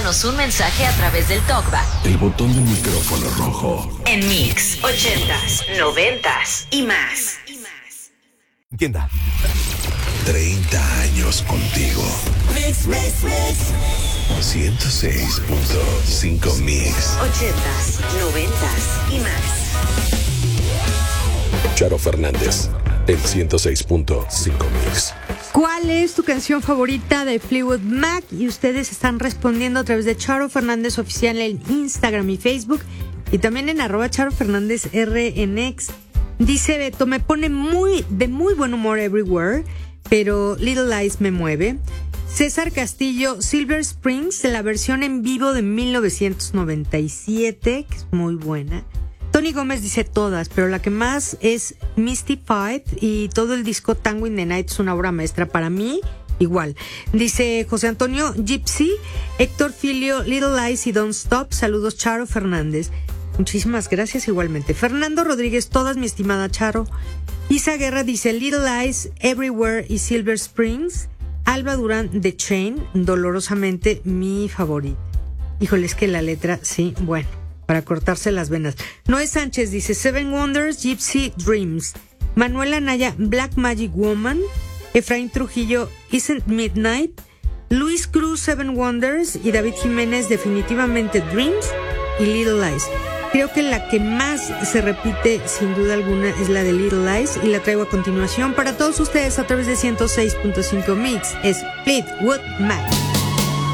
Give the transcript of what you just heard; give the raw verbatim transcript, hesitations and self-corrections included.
Mándanos un mensaje a través del TalkBack. El botón del micrófono rojo. En Mix, ochentas, noventas y más. Entienda. treinta años contigo. Mix, mix, mix. ciento seis punto cinco Mix. ochentas, noventas y más. Charo Fernández, el ciento seis punto cinco Mix. ¿Cuál es tu canción favorita de Fleetwood Mac? Y ustedes están respondiendo a través de Charo Fernández Oficial en Instagram y Facebook, y también en arroba Charo Fernández R en X. Dice Beto, me pone muy de muy buen humor Everywhere, pero Little Lies me mueve. César Castillo, Silver Springs, la versión en vivo de mil novecientos noventa y siete, que es muy buena. Tony Gómez dice todas, pero la que más es Mystified, y todo el disco Tango in the Night es una obra maestra para mí. Igual. Dice José Antonio Gypsy, Héctor Filio, Little Lies y Don't Stop. Saludos, Charo Fernández. Muchísimas gracias igualmente. Fernando Rodríguez, todas, mi estimada Charo. Isa Guerra dice Little Lies, Everywhere y Silver Springs. Alba Durán, The Chain, dolorosamente mi favorita. Híjole, es que la letra, sí, bueno, para cortarse las venas. Noé Sánchez dice Seven Wonders, Gypsy Dreams. Manuela Anaya, Black Magic Woman. Efraín Trujillo, Isn't Midnight. Luis Cruz, Seven Wonders. Y David Jiménez, definitivamente Dreams y Little Lies. Creo que la que más se repite, sin duda alguna, es la de Little Lies, y la traigo a continuación para todos ustedes a través de ciento seis punto cinco Mix. Es Fleetwood Mac.